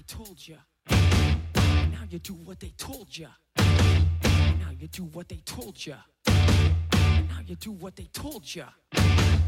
told you. Now you do what they told you. Now you do what they told you. Now you do what they told you.